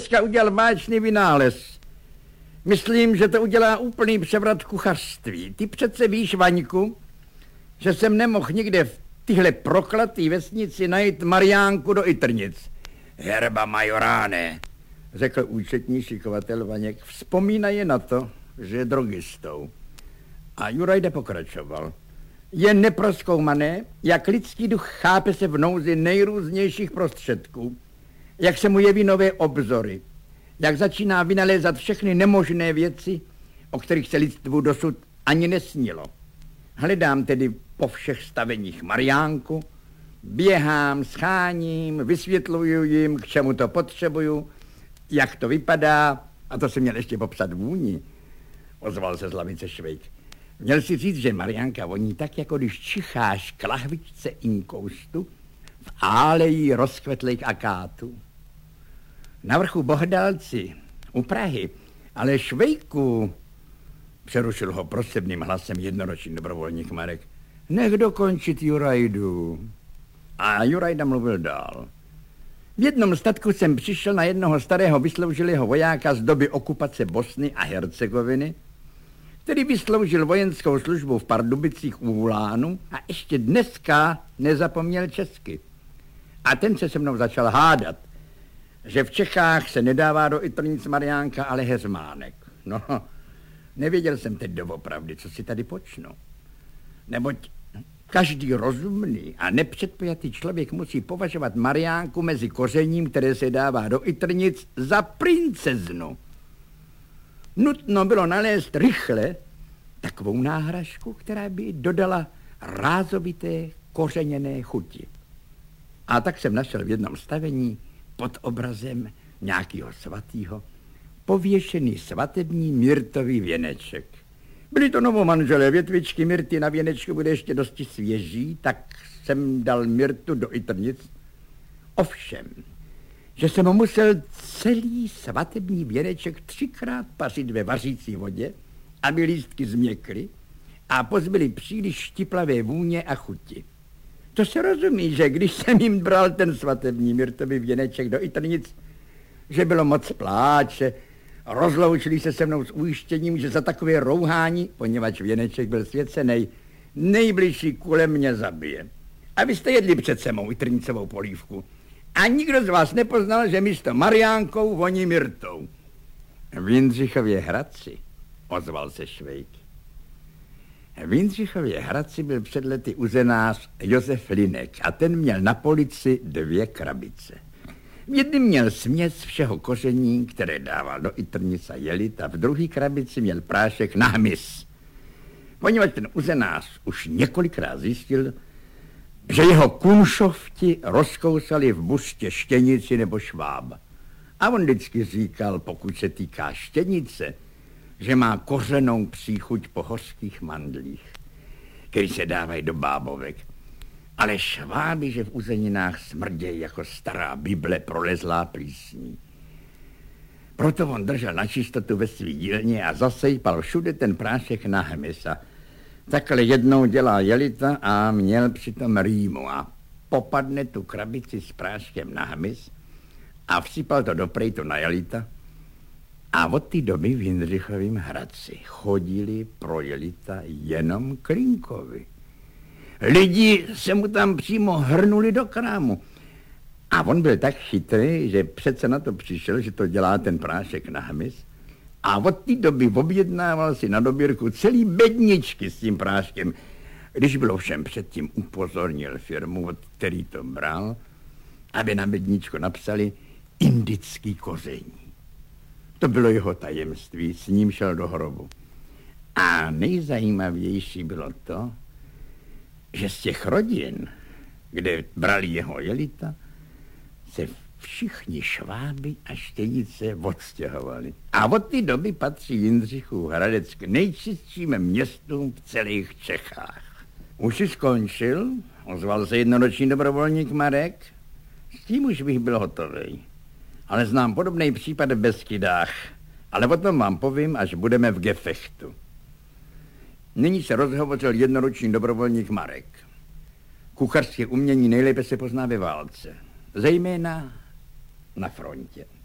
dneska udělal báječný vynález. Myslím, že to udělá úplný převrat v kuchařství. Ty přece víš, Vaňku, že jsem nemohl nikde v tyhle prokletý vesnici najít Mariánku do Itrnic. Herba majoráne, řekl účetní šikovatel Vaněk. Vzpomínaje na to, že je drogistou. A Jurajda pokračoval. Je neprozkoumané, jak lidský duch chápe se v nouzi nejrůznějších prostředků, jak se mu jeví nové obzory, jak začíná vynalézat všechny nemožné věci, o kterých se lidstvu dosud ani nesnilo. Hledám tedy po všech staveních Mariánku, běhám, scháním, vysvětluju jim, k čemu to potřebuju, jak to vypadá, a to si měl ještě popsat vůni, ozval se z lavice Švejk. Měl si říct, že Mariánka voní tak, jako když čicháš k lahvičce inkoustu v áleji rozkvetlých akátů. Na vrchu Bohdalci, u Prahy, ale Švejku, přerušil ho prosebným hlasem jednoročný dobrovolník Marek, nech dokončit Jurajdu. A Jurajda mluvil dál. V jednom statku jsem přišel na jednoho starého vysloužilého vojáka z doby okupace Bosny a Hercegoviny, který vysloužil vojenskou službu v Pardubicích u Ulánu a ještě dneska nezapomněl česky. A ten se mnou začal hádat, že v Čechách se nedává do Itrnic Mariánka, ale Heřmánek. No, nevěděl jsem teď doopravdy, co si tady počnu. Neboť každý rozumný a nepředpojatý člověk musí považovat Mariánku mezi kořením, které se dává do Itrnic, za princeznu. Nutno bylo nalézt rychle takovou náhražku, která by dodala rázovité kořeněné chuti. A tak jsem našel v jednom stavení pod obrazem nějakého svatýho pověšený svatební myrtový věneček. Byli to novomanželé, větvičky myrty na věnečku bude ještě dosti svěží, tak jsem dal myrtu do Itrnic. Ovšem, že jsem musel celý svatební věneček 3krát pařit ve vařící vodě, aby lístky změkly a pozbyly příliš štiplavé vůně a chuti. To se rozumí, že když jsem jim bral ten svatební myrtový věneček do Itrnic, že bylo moc pláče, rozloučili se mnou s ujištěním, že za takové rouhání, poněvadž věneček byl svěcenej, nejbližší kulem mě zabije. A vy jste jedli přece mou itrnicovou polívku. A nikdo z vás nepoznal, že místo Mariánkou voní myrtou. V Jindřichově Hradci, ozval se Švejk. V Jindřichově Hradci byl před lety uzenář Josef Linek a ten měl na polici 2 krabice. V jednom měl směs všeho koření, které dával do Itrnic a jelit, a v druhé krabici měl prášek na hmyz. Poněvadž ten uzenář už několikrát zjistil, že jeho kunšofti rozkousali v bustě štěnici nebo šváb. A on vždycky říkal, pokud se týká štěnice, že má kořenou příchuť po hořkých mandlích, který se dávají do bábovek. Ale šváby, že v uzeninách smrdějí jako stará Bible prolezlá plísní. Proto on držel na čistotu ve svý dílně a zasejpal všude ten prášek na hmyz. Takhle jednou dělal jelita a měl přitom rýmu a popadne tu krabici s práškem na hmyz a vsypal to do prejtu na jelita. A od té doby v Jindřichovém Hradci chodili pro jelita jenom Klinkovi. Lidi se mu tam přímo hrnuli do krámu. A on byl tak chytrý, že přece na to přišel, že to dělá ten prášek na hmyz. A od té doby objednával si na dobírku celý bedničky s tím práškem. Když bylo všem předtím upozornil firmu, od který to bral, aby na bedničku napsali indický koření. To bylo jeho tajemství, s ním šel do hrobu. A nejzajímavější bylo to, že z těch rodin, kde brali jeho jelita, se všichni šváby a štěnice odstěhovali. A od té doby patří Jindřichův Hradec k nejčistším městům v celých Čechách. Už jsi skončil? Ozval se jednoroční dobrovolník Marek. S tím už bych byl hotový. Ale znám podobný případ v Beskydách. Ale o tom vám povím, až budeme v Gefechtu. Nyní se rozhovořil jednoroční dobrovolník Marek. Kuchařské umění nejlépe se pozná ve válce. Zejména na frontě.